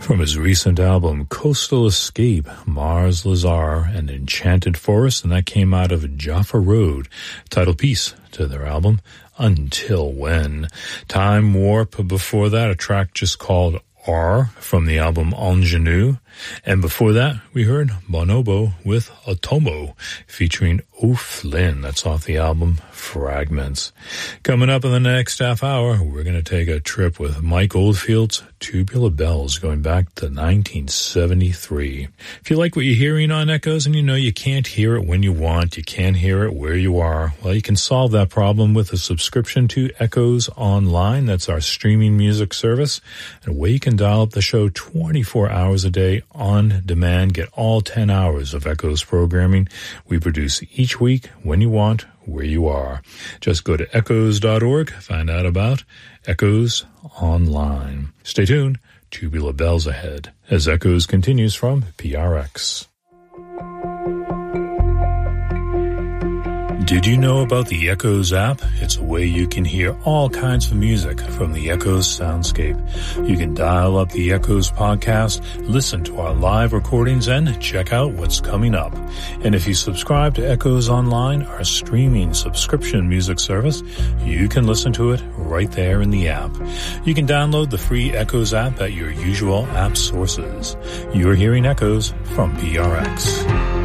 From his recent album, Coastal Escape, Mars Lazar and Enchanted Forest, and that came out of Jaffa Road, title piece to their album, Until When. Time Warp, before that, a track just called R from the album Ingenue. And before that, we heard Bonobo with Otomo featuring O'Flynn. That's off the album Fragments. Coming up in the next half hour, we're going to take a trip with Mike Oldfield's Tubular Bells going back to 1973. If you like what you're hearing on Echoes and you know you can't hear it when you want, you can't hear it where you are, well, you can solve that problem with a subscription to Echoes Online. That's our streaming music service, and where you can dial up the show 24 hours a day on demand, get all 10 hours of Echoes programming we produce each week when you want, where you are. Just go to echoes.org, find out about Echoes Online. Stay tuned, Tubular Bells ahead, as Echoes continues from PRX. Did you know about the Echoes app? It's a way you can hear all kinds of music from the Echoes soundscape. You can dial up the Echoes podcast, listen to our live recordings, and check out what's coming up. And if you subscribe to Echoes Online, our streaming subscription music service, you can listen to it right there in the app. You can download the free Echoes app at your usual app sources. You're hearing Echoes from PRX.